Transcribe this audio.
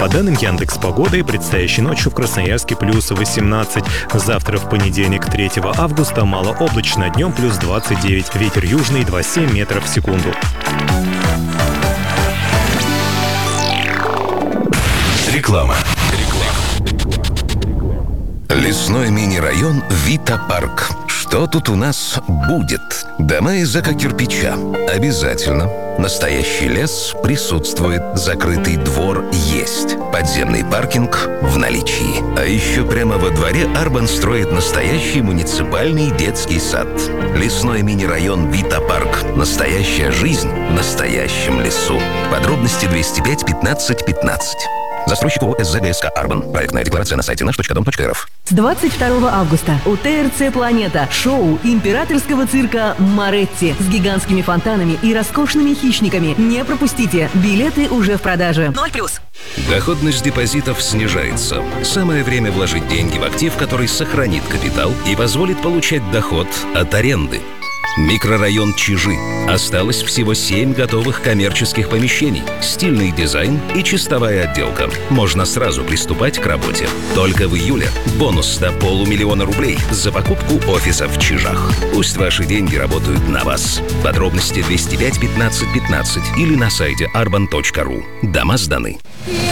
По данным Яндекс.Погоды, предстоящей ночью в Красноярске плюс 18. Завтра, в понедельник, 3 августа, малооблачно, днем плюс 29. Ветер южный 2,7 метров в секунду. Реклама. Лесной мини-район Вита-парк. Что тут у нас будет? Дома из эко-кирпича. Обязательно. Настоящий лес присутствует. Закрытый двор есть. Подземный паркинг в наличии. А еще прямо во дворе Арбан строит настоящий муниципальный детский сад. Лесной мини-район Вита-парк. Настоящая жизнь в настоящем лесу. Подробности 205 15 15. Застройщик ООО СЗГСК «Арбан». Проектная декларация на сайте наш.дом.рф. С 22 августа у ТРЦ «Планета» шоу императорского цирка «Моретти» с гигантскими фонтанами и роскошными хищниками. Не пропустите. Билеты уже в продаже. 0+. Доходность депозитов снижается. Самое время вложить деньги в актив, который сохранит капитал и позволит получать доход от аренды. Микрорайон Чижи. Осталось всего 7 готовых коммерческих помещений, стильный дизайн и чистовая отделка. Можно сразу приступать к работе. Только в июле бонус до 500 000 рублей за покупку офиса в Чижах. Пусть ваши деньги работают на вас. Подробности 205 15 15 или на сайте arban.ru. Дома сданы.